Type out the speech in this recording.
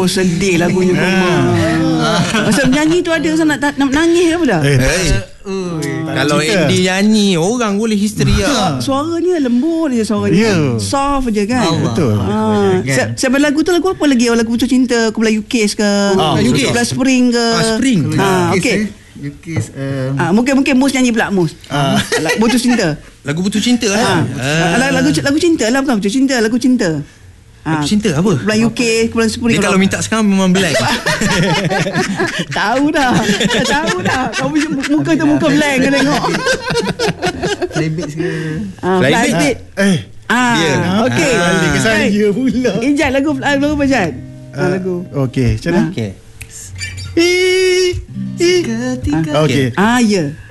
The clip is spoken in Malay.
Oh, sedih lagunya Masa menyanyi tu ada nak nangis ke apa dah? Kalau Andy nyanyi, orang boleh histeria. Suaranya lembut je, suaranya soft je kan. Betul. Siapa lagu tu, lagu apa lagi? Lagu Putus Cinta, Aku Melayu Case ke? Sebelah Spring ke? Spring. Okey. Mungkin Mus nyanyi pula Mus. Putus Cinta. Lagu Putus Cinta Lagu cinta lah, bukan Putus Cinta, lagu cinta. Lagu cinta apa? Bulan UK, bulan Spring. Dia kalau minta sekarang memang blank. Tahu dah. Kau punya muka tu muka blank kau tengok. Playbaits ke? Playbaits. Okey. Balik ke saya pula. Ijat lagu apa Jad? Lagu. Okey, macam mana? Okey. Okey. Ya.